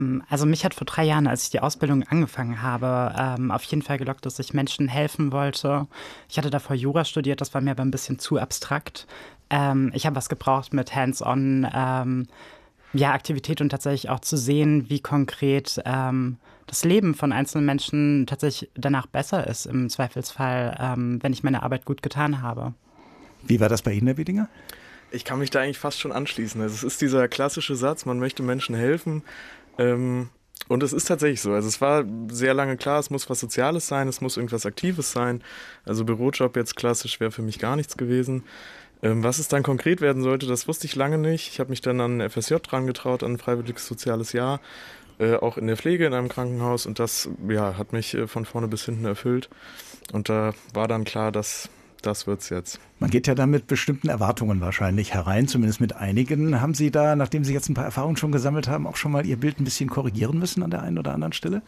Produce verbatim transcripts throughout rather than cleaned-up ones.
Also mich hat vor drei Jahren, als ich die Ausbildung angefangen habe, ähm, auf jeden Fall gelockt, dass ich Menschen helfen wollte. Ich hatte davor Jura studiert, das war mir aber ein bisschen zu abstrakt. Ähm, ich habe was gebraucht mit Hands-on, ähm, ja, Aktivität und tatsächlich auch zu sehen, wie konkret ähm, das Leben von einzelnen Menschen tatsächlich danach besser ist, im Zweifelsfall, ähm, wenn ich meine Arbeit gut getan habe. Wie war das bei Ihnen, Herr Wiedinger? Ich kann mich da eigentlich fast schon anschließen. Also es ist dieser klassische Satz, man möchte Menschen helfen. Ähm, und es ist tatsächlich so. Also es war sehr lange klar, es muss was Soziales sein, es muss irgendwas Aktives sein. Also Bürojob jetzt klassisch wäre für mich gar nichts gewesen. Ähm, was es dann konkret werden sollte, das wusste ich lange nicht. Ich habe mich dann an F S J dran getraut, an ein freiwilliges soziales Jahr, äh, auch in der Pflege in einem Krankenhaus. Und das ja, hat mich äh, von vorne bis hinten erfüllt. Und da war dann klar, dass das wird's jetzt. Man geht ja da mit bestimmten Erwartungen wahrscheinlich herein, zumindest mit einigen. Haben Sie da, nachdem Sie jetzt ein paar Erfahrungen schon gesammelt haben, auch schon mal Ihr Bild ein bisschen korrigieren müssen an der einen oder anderen Stelle?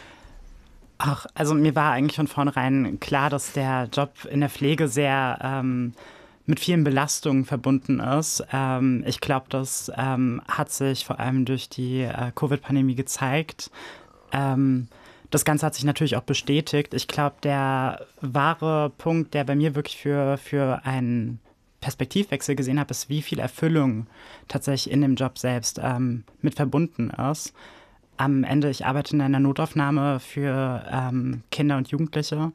Ach, also mir war eigentlich von vornherein klar, dass der Job in der Pflege sehr ähm, mit vielen Belastungen verbunden ist. Ähm, ich glaube, das ähm, hat sich vor allem durch die äh, Covid-Pandemie gezeigt. Ähm, Das Ganze hat sich natürlich auch bestätigt. Ich glaube, der wahre Punkt, der bei mir wirklich für, für einen Perspektivwechsel gesehen habe, ist, wie viel Erfüllung tatsächlich in dem Job selbst ähm, mit verbunden ist. Am Ende, ich arbeite in einer Notaufnahme für ähm, Kinder und Jugendliche.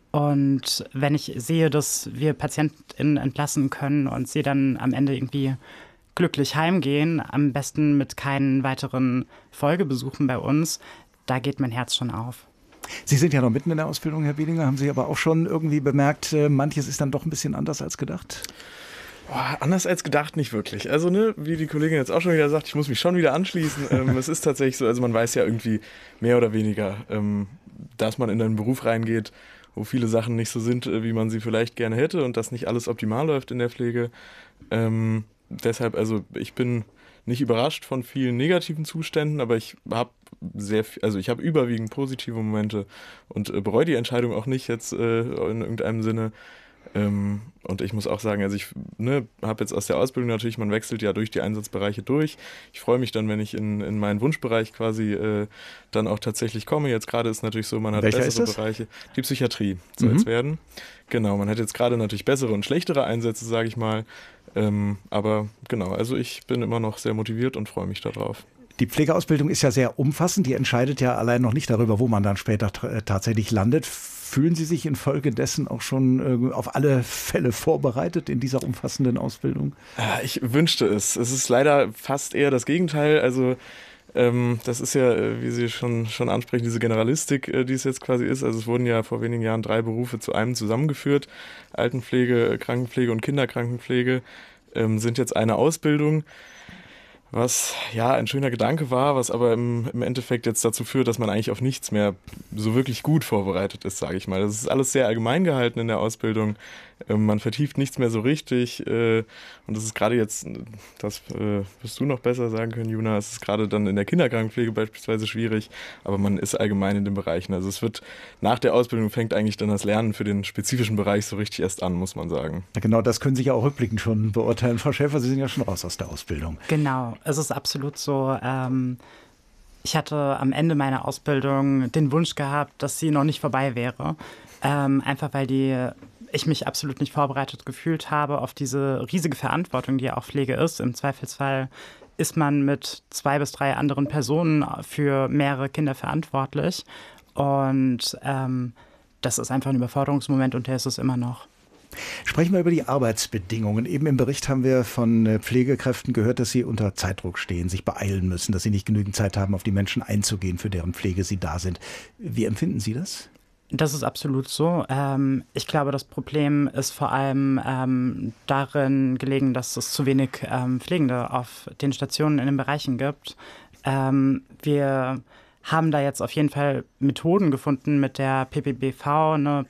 Und wenn ich sehe, dass wir PatientInnen entlassen können und sie dann am Ende irgendwie glücklich heimgehen, am besten mit keinen weiteren Folgebesuchen bei uns, da geht mein Herz schon auf. Sie sind ja noch mitten in der Ausbildung, Herr Wiedinger. Haben Sie aber auch schon irgendwie bemerkt, manches ist dann doch ein bisschen anders als gedacht? Boah, anders als gedacht nicht wirklich. Also, ne, wie die Kollegin jetzt auch schon wieder sagt, ich muss mich schon wieder anschließen. ähm, es ist tatsächlich so, also man weiß ja irgendwie mehr oder weniger, ähm, dass man in einen Beruf reingeht, wo viele Sachen nicht so sind, wie man sie vielleicht gerne hätte und dass nicht alles optimal läuft in der Pflege. Ähm, deshalb, also ich bin nicht überrascht von vielen negativen Zuständen, aber ich habe sehr, also ich habe überwiegend positive Momente und äh, bereue die Entscheidung auch nicht jetzt äh, in irgendeinem Sinne. Ähm, und ich muss auch sagen, also ich ne, habe jetzt aus der Ausbildung natürlich, man wechselt ja durch die Einsatzbereiche durch. Ich freue mich dann, wenn ich in, in meinen Wunschbereich quasi äh, dann auch tatsächlich komme. Jetzt gerade ist natürlich so, man hat Welcher bessere ist das? Bereiche. Die Psychiatrie soll Mhm. es werden. Genau, man hat jetzt gerade natürlich bessere und schlechtere Einsätze, sage ich mal. Ähm, aber genau, also ich bin immer noch sehr motiviert und freue mich darauf. Die Pflegeausbildung ist ja sehr umfassend. Die entscheidet ja allein noch nicht darüber, wo man dann später t- tatsächlich landet. Fühlen Sie sich infolgedessen auch schon äh, auf alle Fälle vorbereitet in dieser umfassenden Ausbildung? Ich wünschte es. Es ist leider fast eher das Gegenteil. Also ähm, das ist ja, äh, wie Sie schon, schon ansprechen, diese Generalistik, äh, die es jetzt quasi ist. Also es wurden ja vor wenigen Jahren drei Berufe zu einem zusammengeführt. Altenpflege, Krankenpflege und Kinderkrankenpflege ähm, sind jetzt eine Ausbildung. Was ja ein schöner Gedanke war, was aber im, im Endeffekt jetzt dazu führt, dass man eigentlich auf nichts mehr so wirklich gut vorbereitet ist, sage ich mal. Das ist alles sehr allgemein gehalten in der Ausbildung. Ähm, man vertieft nichts mehr so richtig. Äh, und das ist gerade jetzt, das äh, wirst du noch besser sagen können, Juna, es ist gerade dann in der Kinderkrankenpflege beispielsweise schwierig, aber man ist allgemein in den Bereichen. Also es wird nach der Ausbildung fängt eigentlich dann das Lernen für den spezifischen Bereich so richtig erst an, muss man sagen. Ja, genau, das können Sie ja auch rückblickend schon beurteilen. Frau Schäfer, Sie sind ja schon raus aus der Ausbildung. Genau, es ist absolut so. Ähm, ich hatte am Ende meiner Ausbildung den Wunsch gehabt, dass sie noch nicht vorbei wäre. Ähm, einfach weil die, ich mich absolut nicht vorbereitet gefühlt habe auf diese riesige Verantwortung, die ja auch Pflege ist. Im Zweifelsfall ist man mit zwei bis drei anderen Personen für mehrere Kinder verantwortlich. Und ähm, das ist einfach ein Überforderungsmoment und der ist es immer noch. Sprechen wir über die Arbeitsbedingungen. Eben im Bericht haben wir von Pflegekräften gehört, dass sie unter Zeitdruck stehen, sich beeilen müssen, dass sie nicht genügend Zeit haben, auf die Menschen einzugehen, für deren Pflege sie da sind. Wie empfinden Sie das? Das ist absolut so. Ähm, ich glaube, das Problem ist vor allem ähm, darin gelegen, dass es zu wenig ähm, Pflegende auf den Stationen in den Bereichen gibt. Ähm, wir haben da jetzt auf jeden Fall Methoden gefunden mit der P P B V, eine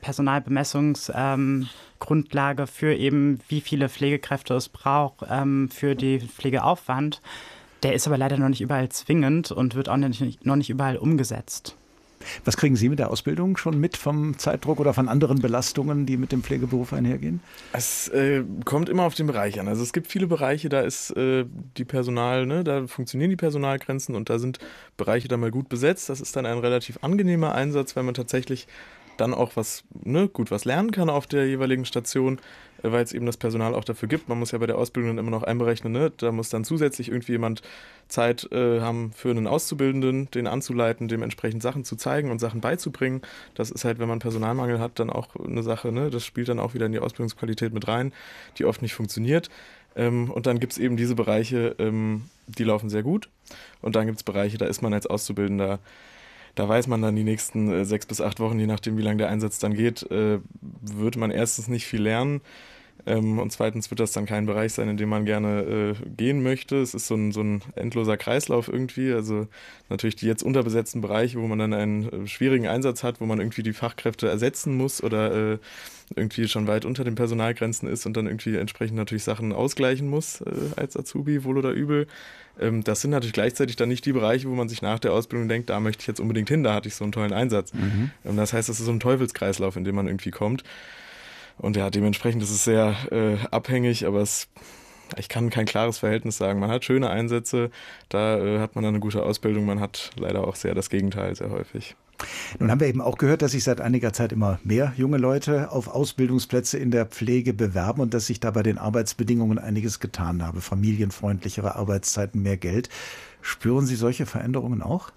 Personalbemessungsgrundlage ähm, für eben, wie viele Pflegekräfte es braucht ähm, für die Pflegeaufwand. Der ist aber leider noch nicht überall zwingend und wird auch nicht, noch nicht überall umgesetzt. Was kriegen Sie mit der Ausbildung schon mit vom Zeitdruck oder von anderen Belastungen, die mit dem Pflegeberuf einhergehen? Es äh, kommt immer auf den Bereich an. Also es gibt viele Bereiche, da ist äh, die Personal, ne, da funktionieren die Personalgrenzen und da sind Bereiche dann mal gut besetzt. Das ist dann ein relativ angenehmer Einsatz, weil man tatsächlich dann auch was, ne, gut was lernen kann auf der jeweiligen Station, äh, weil es eben das Personal auch dafür gibt. Man muss ja bei der Ausbildung dann immer noch einberechnen, ne? Da muss dann zusätzlich irgendwie jemand Zeit äh, haben für einen Auszubildenden, den anzuleiten, dementsprechend Sachen zu zeigen und Sachen beizubringen. Das ist halt, wenn man Personalmangel hat, dann auch eine Sache, ne? Das spielt dann auch wieder in die Ausbildungsqualität mit rein, die oft nicht funktioniert. Ähm, und dann gibt es eben diese Bereiche, ähm, die laufen sehr gut. Und dann gibt es Bereiche, da ist man als Auszubildender, da weiß man dann die nächsten äh, sechs bis acht Wochen, je nachdem, wie lange der Einsatz dann geht, äh, wird man erstens nicht viel lernen. Ähm, und zweitens wird das dann kein Bereich sein, in dem man gerne äh, gehen möchte. Es ist so ein, so ein endloser Kreislauf irgendwie. Also natürlich die jetzt unterbesetzten Bereiche, wo man dann einen äh, schwierigen Einsatz hat, wo man irgendwie die Fachkräfte ersetzen muss oder äh, irgendwie schon weit unter den Personalgrenzen ist und dann irgendwie entsprechend natürlich Sachen ausgleichen muss äh, als Azubi, wohl oder übel. Ähm, das sind natürlich gleichzeitig dann nicht die Bereiche, wo man sich nach der Ausbildung denkt, da möchte ich jetzt unbedingt hin, da hatte ich so einen tollen Einsatz. Mhm. Ähm, das heißt, das ist so ein Teufelskreislauf, in dem man irgendwie kommt. Und ja, dementsprechend ist es sehr äh, abhängig, aber es, ich kann kein klares Verhältnis sagen. Man hat schöne Einsätze, da äh, hat man dann eine gute Ausbildung, man hat leider auch sehr das Gegenteil, sehr häufig. Nun haben wir eben auch gehört, dass sich seit einiger Zeit immer mehr junge Leute auf Ausbildungsplätze in der Pflege bewerben und dass sich da bei den Arbeitsbedingungen einiges getan habe. Familienfreundlichere Arbeitszeiten, mehr Geld. Spüren Sie solche Veränderungen auch?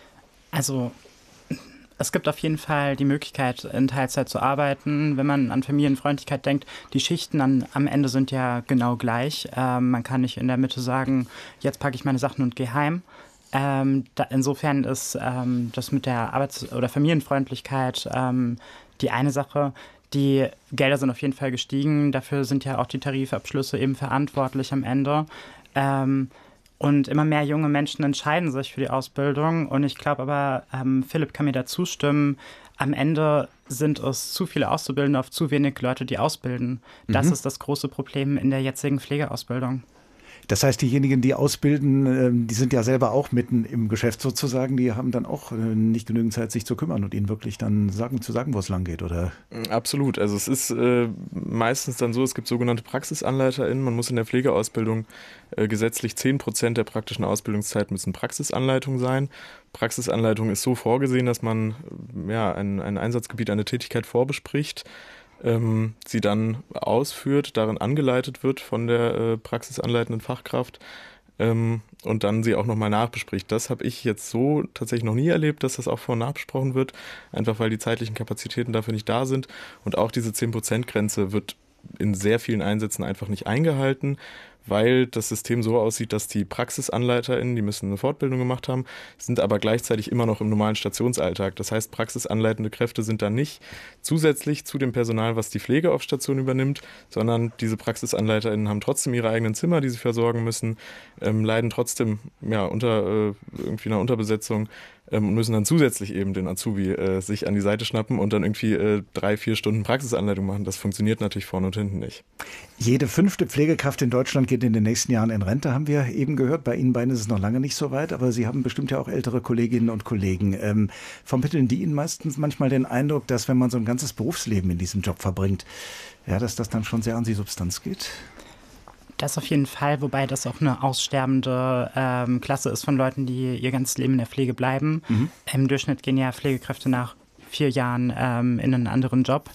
Also es gibt auf jeden Fall die Möglichkeit, in Teilzeit zu arbeiten. Wenn man an Familienfreundlichkeit denkt, die Schichten an, am Ende sind ja genau gleich. Ähm, man kann nicht in der Mitte sagen, jetzt packe ich meine Sachen und gehe heim. Ähm, da, insofern ist ähm, das mit der Arbeits- oder Familienfreundlichkeit ähm, die eine Sache. Die Gelder sind auf jeden Fall gestiegen. Dafür sind ja auch die Tarifabschlüsse eben verantwortlich am Ende. Ähm, Und immer mehr junge Menschen entscheiden sich für die Ausbildung. Und ich glaube aber, ähm, Philipp kann mir da zustimmen, am Ende sind es zu viele Auszubildende auf zu wenig Leute, die ausbilden. Das mhm. ist das große Problem in der jetzigen Pflegeausbildung. Das heißt, diejenigen, die ausbilden, die sind ja selber auch mitten im Geschäft sozusagen, die haben dann auch nicht genügend Zeit, sich zu kümmern und ihnen wirklich dann sagen, zu sagen, wo es lang geht, oder? Absolut. Also es ist äh, meistens dann so, es gibt sogenannte PraxisanleiterInnen. Man muss in der Pflegeausbildung äh, gesetzlich zehn Prozent der praktischen Ausbildungszeit müssen Praxisanleitungen sein. Praxisanleitung ist so vorgesehen, dass man ja, ein, ein Einsatzgebiet, eine Tätigkeit vorbespricht, Ähm, sie dann ausführt, darin angeleitet wird von der äh, praxisanleitenden Fachkraft ähm, und dann sie auch nochmal nachbespricht. Das habe ich jetzt so tatsächlich noch nie erlebt, dass das auch vor- und nachbesprochen wird, einfach weil die zeitlichen Kapazitäten dafür nicht da sind. Und auch diese zehn Prozent Grenze wird in sehr vielen Einsätzen einfach nicht eingehalten, weil das System so aussieht, dass die PraxisanleiterInnen, die müssen eine Fortbildung gemacht haben, sind aber gleichzeitig immer noch im normalen Stationsalltag. Das heißt, praxisanleitende Kräfte sind dann nicht zusätzlich zu dem Personal, was die Pflege auf Station übernimmt, sondern diese PraxisanleiterInnen haben trotzdem ihre eigenen Zimmer, die sie versorgen müssen, ähm, leiden trotzdem ja, unter äh, irgendwie einer Unterbesetzung ähm, und müssen dann zusätzlich eben den Azubi äh, sich an die Seite schnappen und dann irgendwie äh, drei, vier Stunden Praxisanleitung machen. Das funktioniert natürlich vorne und hinten nicht. Jede fünfte Pflegekraft in Deutschland geht in den nächsten Jahren in Rente, haben wir eben gehört. Bei Ihnen beiden ist es noch lange nicht so weit, aber Sie haben bestimmt ja auch ältere Kolleginnen und Kollegen. Ähm, vermitteln die Ihnen meistens manchmal den Eindruck, dass wenn man so ein ganzes Berufsleben in diesem Job verbringt, ja, dass das dann schon sehr an die Substanz geht? Das auf jeden Fall, wobei das auch eine aussterbende ähm, Klasse ist von Leuten, die ihr ganzes Leben in der Pflege bleiben. Mhm. Im Durchschnitt gehen ja Pflegekräfte nach vier Jahren ähm, in einen anderen Job.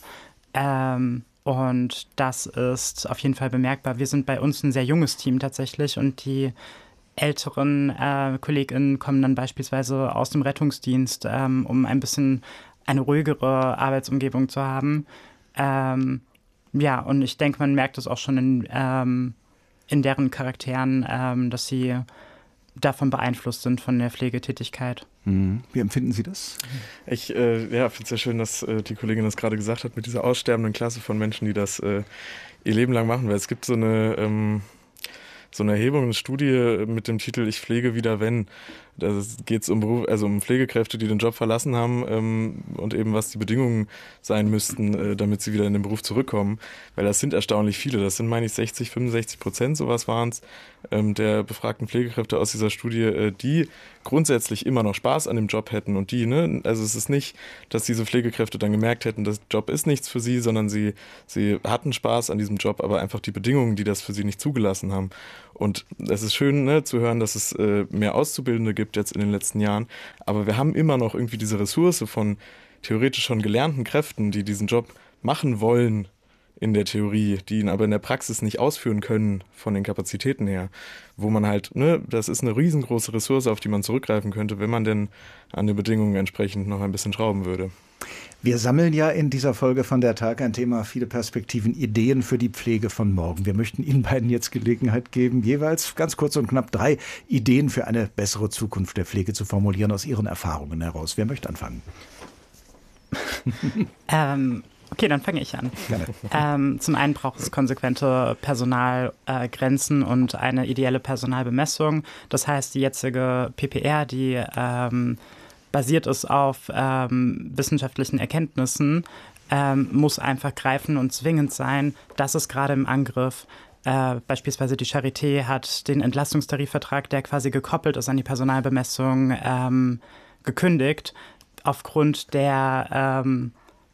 Ähm, und das ist auf jeden Fall bemerkbar. Wir sind bei uns ein sehr junges Team tatsächlich und die älteren äh, KollegInnen kommen dann beispielsweise aus dem Rettungsdienst, ähm, um ein bisschen eine ruhigere Arbeitsumgebung zu haben. Ähm, ja, und ich denke, man merkt es auch schon in, ähm, in deren Charakteren, ähm, dass sie davon beeinflusst sind, von der Pflegetätigkeit. Wie empfinden Sie das? Ich äh, ja, finde es sehr schön, dass äh, die Kollegin das gerade gesagt hat, mit dieser aussterbenden Klasse von Menschen, die das äh, ihr Leben lang machen. Weil es gibt so eine, ähm, so eine Erhebung, eine Studie mit dem Titel Ich pflege wieder wenn. Da geht es um Beruf, also um Pflegekräfte, die den Job verlassen haben ähm, und eben was die Bedingungen sein müssten, äh, damit sie wieder in den Beruf zurückkommen. Weil das sind erstaunlich viele. Das sind, meine ich, sechzig, fünfundsechzig Prozent, sowas waren es, ähm, der befragten Pflegekräfte aus dieser Studie, äh, die grundsätzlich immer noch Spaß an dem Job hätten. Und die, ne, also es ist nicht, dass diese Pflegekräfte dann gemerkt hätten, das Job ist nichts für sie, sondern sie, sie hatten Spaß an diesem Job, aber einfach die Bedingungen, die das für sie nicht zugelassen haben. Und es ist schön, ne, zu hören, dass es äh, mehr Auszubildende gibt jetzt in den letzten Jahren. Aber wir haben immer noch irgendwie diese Ressource von theoretisch schon gelernten Kräften, die diesen Job machen wollen in der Theorie, die ihn aber in der Praxis nicht ausführen können von den Kapazitäten her. Wo man halt, ne, das ist eine riesengroße Ressource, auf die man zurückgreifen könnte, wenn man denn an den Bedingungen entsprechend noch ein bisschen schrauben würde. Wir sammeln ja in dieser Folge von der Tag ein Thema, viele Perspektiven, Ideen für die Pflege von morgen. Wir möchten Ihnen beiden jetzt Gelegenheit geben, jeweils ganz kurz und knapp drei Ideen für eine bessere Zukunft der Pflege zu formulieren aus Ihren Erfahrungen heraus. Wer möchte anfangen? ähm, okay, dann fange ich an. Gerne. Ähm, zum einen braucht es konsequente Personalgrenzen äh, und eine ideelle Personalbemessung. Das heißt, die jetzige P P R, die ähm, basiert ist auf ähm, wissenschaftlichen Erkenntnissen, ähm, muss einfach greifen und zwingend sein. Das ist gerade im Angriff. Äh, beispielsweise die Charité hat den Entlastungstarifvertrag, der quasi gekoppelt ist an die Personalbemessung, ähm, gekündigt, aufgrund der, ähm,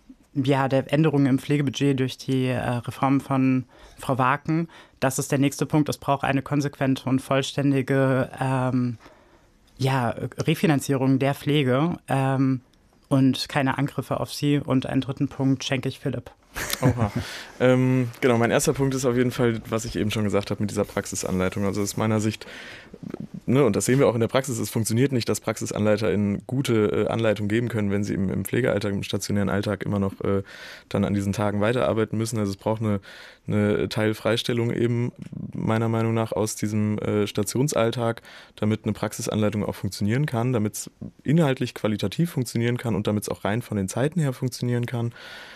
ja, der Änderungen im Pflegebudget durch die äh, Reform von Frau Waken. Das ist der nächste Punkt. Es braucht eine konsequente und vollständige ähm, Ja, Refinanzierung der Pflege ähm, und keine Angriffe auf sie. Und einen dritten Punkt schenke ich Philipp. Oha. ähm, genau, mein erster Punkt ist auf jeden Fall, was ich eben schon gesagt habe mit dieser Praxisanleitung. Also aus meiner Sicht, ne, und das sehen wir auch in der Praxis, es funktioniert nicht, dass PraxisanleiterInnen gute äh, Anleitung geben können, wenn sie im, im Pflegealltag, im stationären Alltag immer noch äh, dann an diesen Tagen weiterarbeiten müssen. Also es braucht eine, eine Teilfreistellung eben meiner Meinung nach aus diesem äh, Stationsalltag, damit eine Praxisanleitung auch funktionieren kann, damit es inhaltlich qualitativ funktionieren kann und damit es auch rein von den Zeiten her funktionieren kann.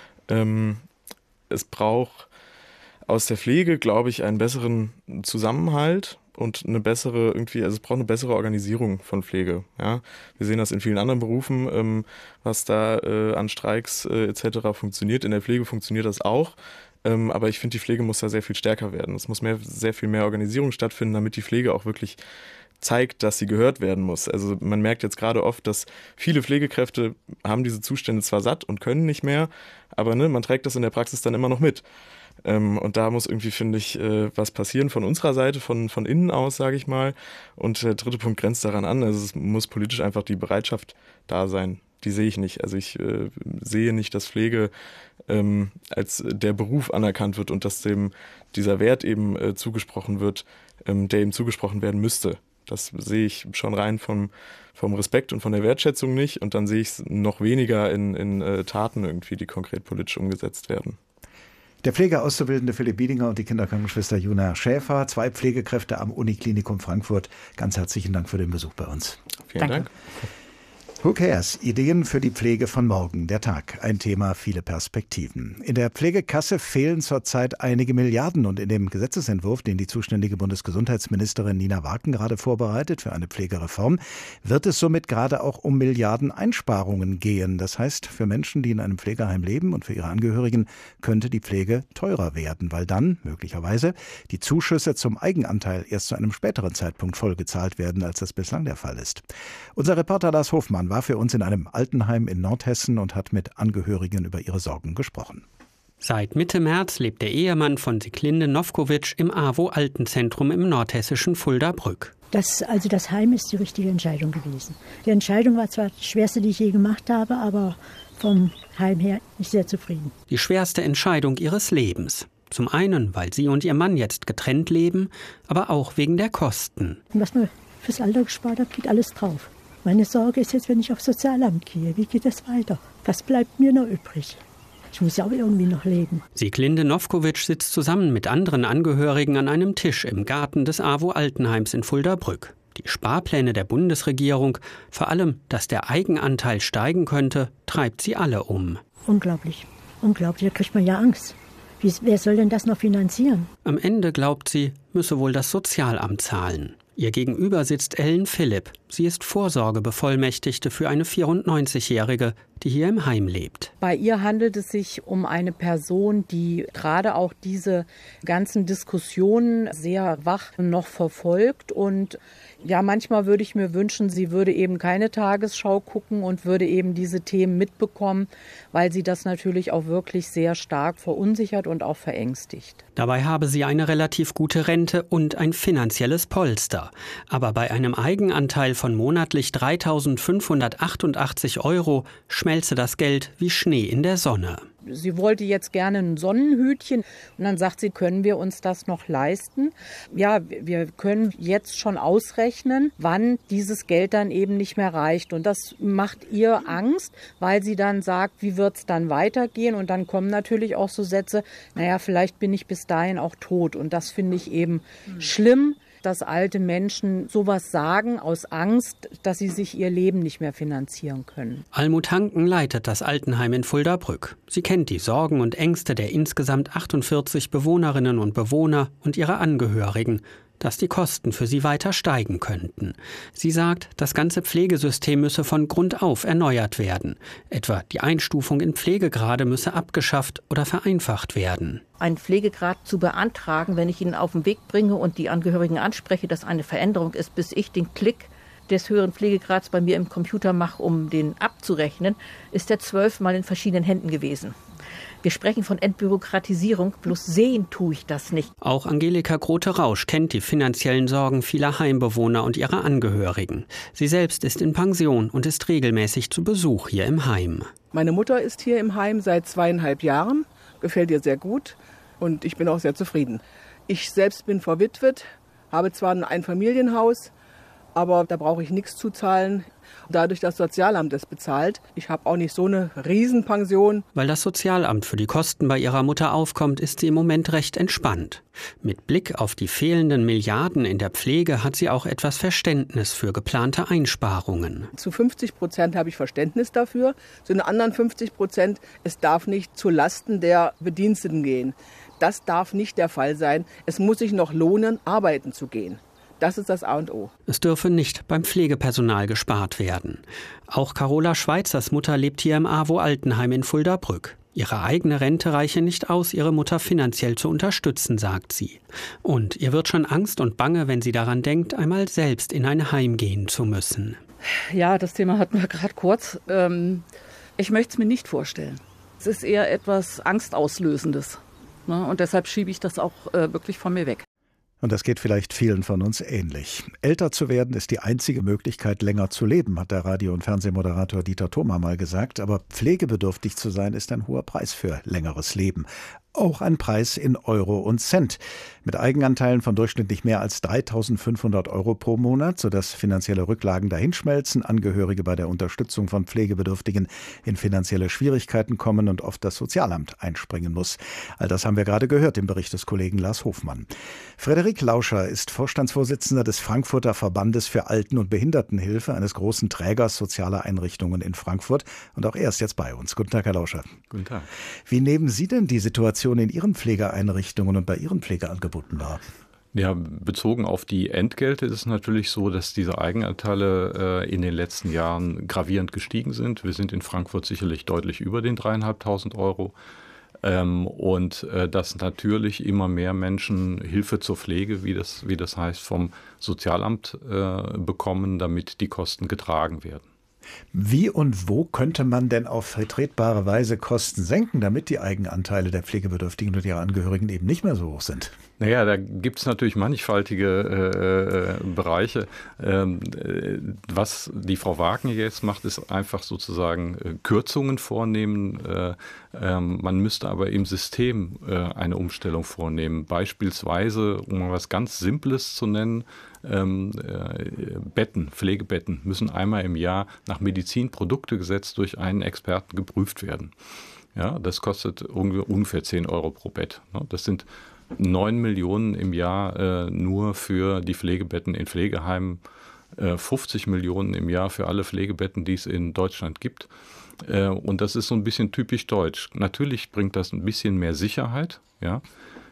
Ähm, es braucht aus der Pflege, glaube ich, einen besseren Zusammenhalt und eine bessere, irgendwie, also es braucht eine bessere Organisierung von Pflege. Ja? Wir sehen das in vielen anderen Berufen, ähm, was da äh, an Streiks äh, et cetera funktioniert. In der Pflege funktioniert das auch. Ähm, aber ich finde, die Pflege muss da sehr viel stärker werden. Es muss mehr, sehr viel mehr Organisierung stattfinden, damit die Pflege auch wirklich zeigt, dass sie gehört werden muss. Also man merkt jetzt gerade oft, dass viele Pflegekräfte haben diese Zustände zwar satt und können nicht mehr, aber ne, man trägt das in der Praxis dann immer noch mit. Ähm, und da muss irgendwie, finde ich, äh, was passieren von unserer Seite, von, von innen aus, sage ich mal. Und der dritte Punkt grenzt daran an. Also es muss politisch einfach die Bereitschaft da sein. Die sehe ich nicht. Also ich äh, sehe nicht, dass Pflege ähm, als der Beruf anerkannt wird und dass dem dieser Wert eben äh, zugesprochen wird, ähm, der ihm zugesprochen werden müsste. Das sehe ich schon rein vom, vom Respekt und von der Wertschätzung nicht. Und dann sehe ich es noch weniger in, in äh, Taten irgendwie, die konkret politisch umgesetzt werden. Der Pflegeauszubildende Philipp Biedinger und die Kinderkrankenschwester Juna Schäfer, zwei Pflegekräfte am Uniklinikum Frankfurt. Ganz herzlichen Dank für den Besuch bei uns. Vielen Danke. Dank. Who cares? Ideen für die Pflege von morgen. Der Tag. Ein Thema, viele Perspektiven. In der Pflegekasse fehlen zurzeit einige Milliarden und in dem Gesetzesentwurf, den die zuständige Bundesgesundheitsministerin Nina Waken gerade vorbereitet für eine Pflegereform, wird es somit gerade auch um Milliardeneinsparungen gehen. Das heißt, für Menschen, die in einem Pflegeheim leben und für ihre Angehörigen, könnte die Pflege teurer werden, weil dann möglicherweise die Zuschüsse zum Eigenanteil erst zu einem späteren Zeitpunkt vollgezahlt werden, als das bislang der Fall ist. Unser Reporter Lars Hofmann war für uns in einem Altenheim in Nordhessen und hat mit Angehörigen über ihre Sorgen gesprochen. Seit Mitte März lebt der Ehemann von Sieglinde Nowkowitsch im A W O-Altenzentrum im nordhessischen Fulda-Brück. Das, also das Heim ist die richtige Entscheidung gewesen. Die Entscheidung war zwar die schwerste, die ich je gemacht habe, aber vom Heim her bin ich sehr zufrieden. Die schwerste Entscheidung ihres Lebens. Zum einen, weil sie und ihr Mann jetzt getrennt leben, aber auch wegen der Kosten. Und was man fürs Alter gespart hat, geht alles drauf. Meine Sorge ist jetzt, wenn ich aufs Sozialamt gehe, wie geht es weiter? Was bleibt mir noch übrig? Ich muss ja auch irgendwie noch leben. Sieglinde Nowkowitsch sitzt zusammen mit anderen Angehörigen an einem Tisch im Garten des A W O-Altenheims in Fulda-Brück. Die Sparpläne der Bundesregierung, vor allem, dass der Eigenanteil steigen könnte, treibt sie alle um. Unglaublich, unglaublich, da kriegt man ja Angst. Wie, wer soll denn das noch finanzieren? Am Ende, glaubt sie, müsse wohl das Sozialamt zahlen. Ihr gegenüber sitzt Ellen Philipp. Sie ist Vorsorgebevollmächtigte für eine vierundneunzigjährige, die hier im Heim lebt. Bei ihr handelt es sich um eine Person, die gerade auch diese ganzen Diskussionen sehr wach noch verfolgt. Und ja, manchmal würde ich mir wünschen, sie würde eben keine Tagesschau gucken und würde eben diese Themen mitbekommen, weil sie das natürlich auch wirklich sehr stark verunsichert und auch verängstigt. Dabei habe sie eine relativ gute Rente und ein finanzielles Polster. Aber bei einem Eigenanteil von monatlich dreitausendfünfhundertachtundachtzig Euro schmelze das Geld wie Schnee in der Sonne. Sie wollte jetzt gerne ein Sonnenhütchen und dann sagt sie, können wir uns das noch leisten? Ja, wir können jetzt schon ausrechnen, wann dieses Geld dann eben nicht mehr reicht. Und das macht ihr Angst, weil sie dann sagt, wie wird es dann weitergehen? Und dann kommen natürlich auch so Sätze, naja, vielleicht bin ich bis dahin auch tot. Und das finde ich eben mhm. schlimm, dass alte Menschen sowas sagen aus Angst, dass sie sich ihr Leben nicht mehr finanzieren können. Almut Hanken leitet das Altenheim in Fuldabrück. Sie kennt die Sorgen und Ängste der insgesamt achtundvierzig Bewohnerinnen und Bewohner und ihrer Angehörigen, dass die Kosten für sie weiter steigen könnten. Sie sagt, das ganze Pflegesystem müsse von Grund auf erneuert werden. Etwa die Einstufung in Pflegegrade müsse abgeschafft oder vereinfacht werden. Einen Pflegegrad zu beantragen, wenn ich ihn auf den Weg bringe und die Angehörigen anspreche, dass eine Veränderung ist, bis ich den Klick des höheren Pflegegrads bei mir im Computer mache, um den abzurechnen, ist der zwölfmal in verschiedenen Händen gewesen. Wir sprechen von Entbürokratisierung, bloß sehen tue ich das nicht. Auch Angelika Grote-Rausch kennt die finanziellen Sorgen vieler Heimbewohner und ihrer Angehörigen. Sie selbst ist in Pension und ist regelmäßig zu Besuch hier im Heim. Meine Mutter ist hier im Heim seit zweieinhalb Jahren, gefällt ihr sehr gut und ich bin auch sehr zufrieden. Ich selbst bin verwitwet, habe zwar ein Einfamilienhaus, aber da brauche ich nichts zu zahlen. Dadurch, dass das Sozialamt es bezahlt. Ich habe auch nicht so eine Riesenpension. Weil das Sozialamt für die Kosten bei ihrer Mutter aufkommt, ist sie im Moment recht entspannt. Mit Blick auf die fehlenden Milliarden in der Pflege hat sie auch etwas Verständnis für geplante Einsparungen. Zu fünfzig Prozent habe ich Verständnis dafür. Zu den anderen fünfzig Prozent, es darf nicht zu Lasten der Bediensteten gehen. Das darf nicht der Fall sein. Es muss sich noch lohnen, arbeiten zu gehen. Das ist das A und O. Es dürfe nicht beim Pflegepersonal gespart werden. Auch Carola Schweizers Mutter lebt hier im AWO Altenheim in Fuldabrück. Ihre eigene Rente reiche nicht aus, ihre Mutter finanziell zu unterstützen, sagt sie. Und ihr wird schon Angst und Bange, wenn sie daran denkt, einmal selbst in ein Heim gehen zu müssen. Ja, das Thema hatten wir gerade kurz. Ähm, ich möchte es mir nicht vorstellen. Es ist eher etwas Angstauslösendes. Ne? Und deshalb schiebe ich das auch äh, wirklich von mir weg. Und das geht vielleicht vielen von uns ähnlich. Älter zu werden ist die einzige Möglichkeit, länger zu leben, hat der Radio- und Fernsehmoderator Dieter Thoma mal gesagt. Aber pflegebedürftig zu sein, ist ein hoher Preis für längeres Leben. Auch ein Preis in Euro und Cent. Mit Eigenanteilen von durchschnittlich mehr als dreitausendfünfhundert Euro pro Monat, sodass finanzielle Rücklagen dahinschmelzen, Angehörige bei der Unterstützung von Pflegebedürftigen in finanzielle Schwierigkeiten kommen und oft das Sozialamt einspringen muss. All das haben wir gerade gehört im Bericht des Kollegen Lars Hofmann. Frederik Lauscher ist Vorstandsvorsitzender des Frankfurter Verbandes für Alten- und Behindertenhilfe, eines großen Trägers sozialer Einrichtungen in Frankfurt. Und auch er ist jetzt bei uns. Guten Tag, Herr Lauscher. Guten Tag. Wie nehmen Sie denn die Situation in Ihren Pflegeeinrichtungen und bei Ihren Pflegeangeboten wahr? Ja, bezogen auf die Entgelte ist es natürlich so, dass diese Eigenanteile äh, in den letzten Jahren gravierend gestiegen sind. Wir sind in Frankfurt sicherlich deutlich über den dreieinhalbtausend Euro. Ähm, und äh, dass natürlich immer mehr Menschen Hilfe zur Pflege, wie das, wie das heißt, vom Sozialamt äh, bekommen, damit die Kosten getragen werden. Wie und wo könnte man denn auf vertretbare Weise Kosten senken, damit die Eigenanteile der Pflegebedürftigen und ihrer Angehörigen eben nicht mehr so hoch sind? Naja, da gibt es natürlich mannigfaltige äh, Bereiche. Ähm, äh, was die Frau Wagner jetzt macht, ist einfach sozusagen äh, Kürzungen vornehmen. Äh, äh, man müsste aber im System äh, eine Umstellung vornehmen. Beispielsweise, um mal was ganz Simples zu nennen, Ähm, äh, Betten, Pflegebetten müssen einmal im Jahr nach Medizinproduktegesetz durch einen Experten geprüft werden. Ja, das kostet ungefähr zehn Euro pro Bett. Das sind neun Millionen im Jahr äh, nur für die Pflegebetten in Pflegeheimen, äh, fünfzig Millionen im Jahr für alle Pflegebetten, die es in Deutschland gibt. Äh, und das ist so ein bisschen typisch deutsch. Natürlich bringt das ein bisschen mehr Sicherheit, ja.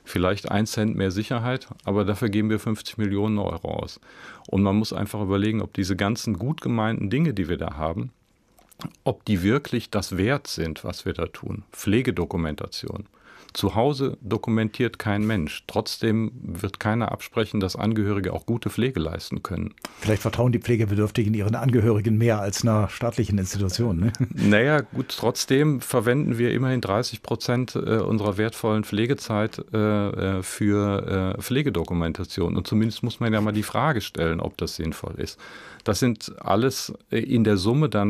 vielleicht ein Cent mehr Sicherheit, aber dafür geben wir fünfzig Millionen Euro aus. Und man muss einfach überlegen, ob diese ganzen gut gemeinten Dinge, die wir da haben, ob die wirklich das wert sind, was wir da tun. Pflegedokumentation. Zu Hause dokumentiert kein Mensch. Trotzdem wird keiner absprechen, dass Angehörige auch gute Pflege leisten können. Vielleicht vertrauen die Pflegebedürftigen ihren Angehörigen mehr als einer staatlichen Institution. Ne? Naja, gut, trotzdem verwenden wir immerhin dreißig Prozent unserer wertvollen Pflegezeit für Pflegedokumentation. Und zumindest muss man ja mal die Frage stellen, ob das sinnvoll ist. Das sind alles in der Summe dann